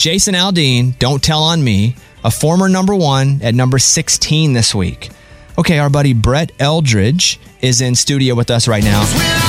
Jason Aldean, Don't Tell on Me, a former number 1 at number 16 this week. Okay, our buddy Brett Eldridge is in studio with us right now.